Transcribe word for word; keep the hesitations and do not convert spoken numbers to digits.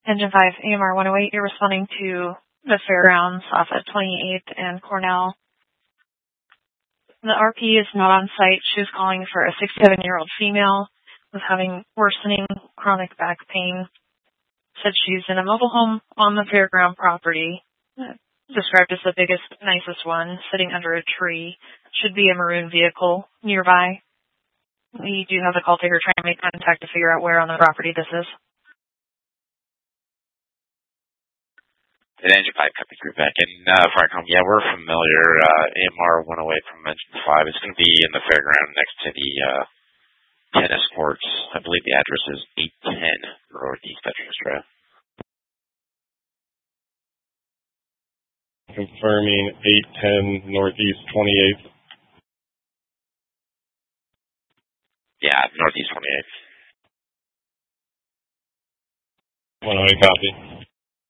Engine five, A M R one oh eight, you're responding to the fairgrounds off at twenty-eighth and Cornell. The R P is not on site. She was calling for a sixty-seven-year-old female with having worsening chronic back pain. Said she's in a mobile home on the fairground property, described as the biggest, nicest one, sitting under a tree. Should be a maroon vehicle nearby. We do have the call taker trying to make contact to figure out where on the property this is. And Engine five, copy group back in uh, Firecom. Yeah, we're familiar. Uh, A M R one oh eight from Engine five. It's going to be in the fairground next to the uh, tennis courts. I believe the address is eight ten Northeast Veterans Trail. Confirming eight ten Northeast twenty-eighth. Yeah, Northeast twenty-eighth. one oh eight, copy.